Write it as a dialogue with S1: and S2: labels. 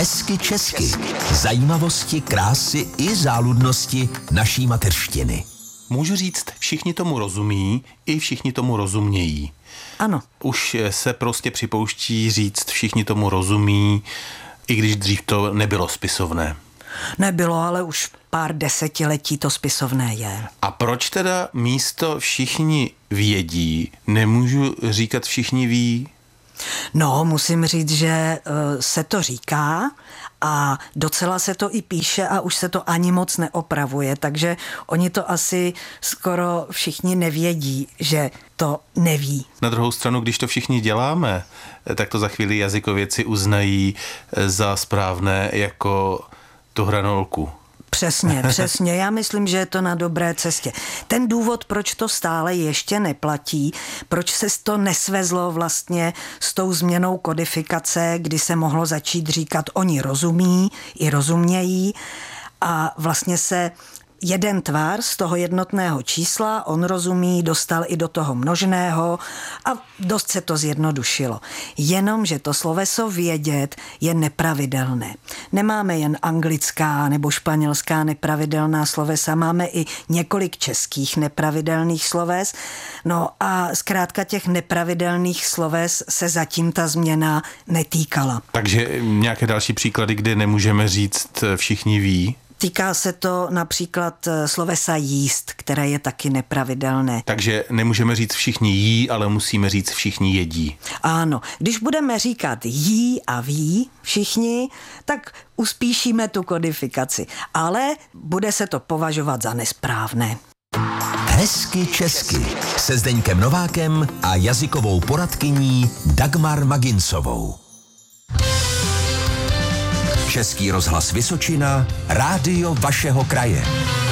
S1: Hezky česky. Zajímavosti, krásy i záludnosti naší mateřštiny.
S2: Můžu říct, všichni tomu rozumí, i všichni tomu rozumějí.
S3: Ano.
S2: Už se prostě připouští říct, všichni tomu rozumí, i když dřív to nebylo spisovné.
S3: Nebylo, ale už pár desetiletí to spisovné je.
S2: A proč teda místo všichni vědí nemůžu říkat všichni ví?
S3: No, musím říct, že se to říká a docela se to i píše a už se to ani moc neopravuje, takže oni to asi skoro všichni nevědí, že to neví.
S2: Na druhou stranu, když to všichni děláme, tak to za chvíli jazykovědci uznají za správné jako tu hranolku.
S3: Přesně. Já myslím, že je to na dobré cestě. Ten důvod, proč to stále ještě neplatí, proč se to nesvezlo vlastně s tou změnou kodifikace, kdy se mohlo začít říkat oni rozumí i rozumějí a vlastně se jeden tvar z toho jednotného čísla, on rozumí, dostal i do toho množného a dost se to zjednodušilo. Jenomže to sloveso vědět je nepravidelné. Nemáme jen anglická nebo španělská nepravidelná slovesa, máme i několik českých nepravidelných sloves. No a zkrátka těch nepravidelných sloves se zatím ta změna netýkala.
S2: Takže nějaké další příklady, kde nemůžeme říct všichni ví?
S3: Týká se to například slovesa jíst, které je taky nepravidelné.
S2: Takže nemůžeme říct všichni jí, ale musíme říct všichni jedí.
S3: Ano, když budeme říkat jí a ví všichni, tak uspíšíme tu kodifikaci, ale bude se to považovat za nesprávné.
S1: Hezky česky se Zdeňkem Novákem a jazykovou poradkyní Dagmar Maginsovou. Český rozhlas Vysočina, rádio vašeho kraje.